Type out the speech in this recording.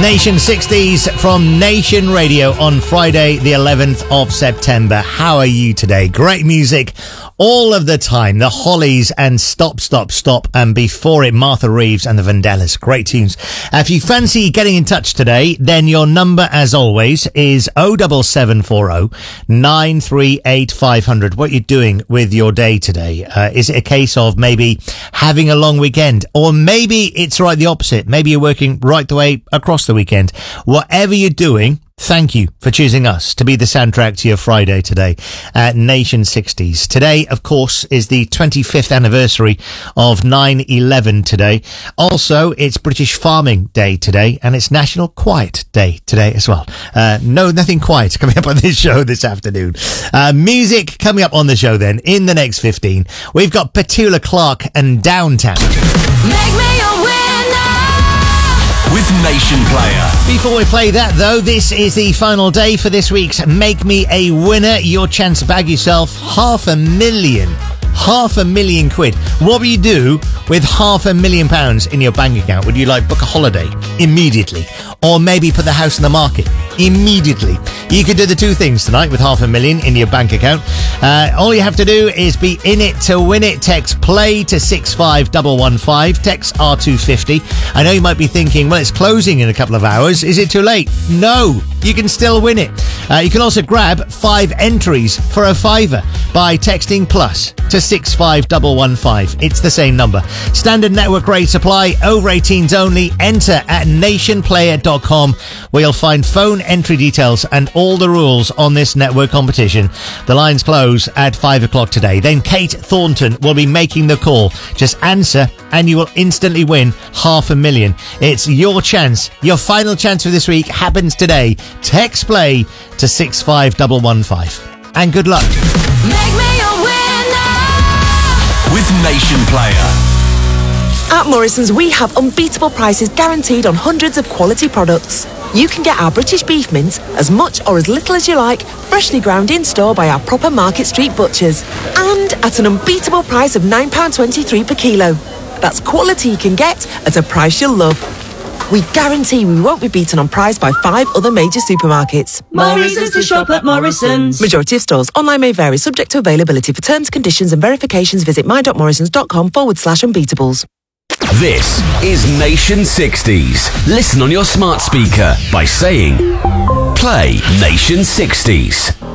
Nation 60s from Nation Radio on Friday, the 11th of September. How are you today? Great music all of the time. The Hollies and Stop, Stop, Stop. And before it, Martha Reeves and the Vandellas. Great tunes. If you fancy getting in touch today, then your number, as always, is 07740 938 500. What are you doing with your day today? Is it a case of maybe having a long weekend? Or maybe it's right the opposite. Maybe you're working right the way across the weekend. Whatever you're doing, thank you for choosing us to be the soundtrack to your Friday today at Nation 60s. Today, of course, is the 25th anniversary of 9/11 today. Also, it's British Farming Day today, and it's National Quiet Day today as well. Nothing quiet coming up on this show this afternoon. Music coming up on the show then in the next 15. We've got Petula Clark and Downtown. Make me a winner with Nation Player. Before we play that, though, this is the final day for this week's Make Me a Winner. Your chance to bag yourself £500,000. £500,000. What will you do with £500,000 in your bank account? Would you book a holiday immediately? Or maybe put the house on the market immediately? You could do the two things tonight with £500,000 in your bank account. All you have to do is be in it to win it. Text play to 65115. Text R250. I know you might be thinking, well, it's closing in a couple of hours. Is it too late? No, you can still win it. You can also grab 5 entries for a fiver by texting plus to 65115. It's the same number. Standard network rates apply. Over 18s only. Enter at nationplayer.com, where you'll find phone entry details and all the rules on this network competition. The lines close at 5 o'clock today. Then Kate Thornton will be making the call. Just answer and you will instantly win £500,000. It's your chance. Your final chance for this week happens today. Text play to 65115. And good luck. Make me a winner with Nation Player. At Morrison's, we have unbeatable prices guaranteed on hundreds of quality products. You can get our British beef mince as much or as little as you like, freshly ground in store by our proper Market Street butchers. And at an unbeatable price of £9.23 per kilo. That's quality you can get at a price you'll love. We guarantee we won't be beaten on price by 5 other major supermarkets. More reasons to shop at Morrison's. Majority of stores. Online may vary, subject to availability. For terms, conditions and verifications, visit my.morrisons.com/unbeatables. This is Nation 60s. Listen on your smart speaker by saying, play Nation 60s.